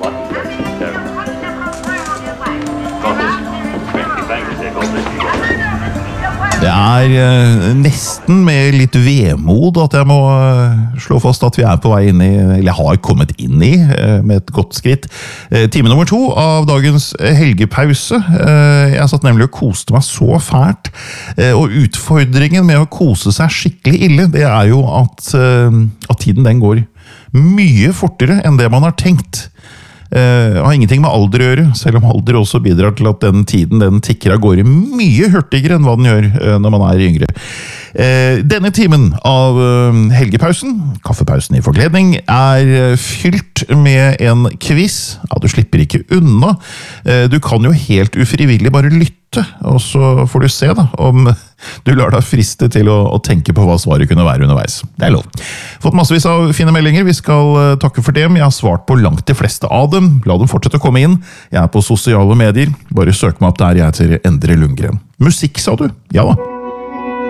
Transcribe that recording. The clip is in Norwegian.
Det nesten med litt vemod at jeg må slå fast at vi på vei inn i, eller har kommet inn i, med et godt skritt, time nummer 2 av dagens helgepause. Jeg satt nemlig og koste meg så fælt, og utfordringen med å kose seg skikkelig ille, det jo at tiden den går mye fortere enn det man har tenkt. Har ingenting med alder å gjøre, selv om alder også bidrar til at den tiden den tikker av gårde mye hurtigere enn hva den gjør når man yngre. Denne timen av helgepausen, kaffepausen i forkledning, fylt med en quiz. Ja, du slipper ikke unna. Du kan jo helt ufrivillig bare lytte, og så får du se da, om du lar deg friste til å tenke på hva svaret kunne være underveis. Det lov. Fått massevis av fine meldinger, vi skal takke for dem. Jeg har svart på langt de fleste av dem. La dem fortsette å komme inn. Jeg på sosiale medier. Bare søk meg opp der jeg heter Endre Lundgren. Musikk, sa du? Ja da.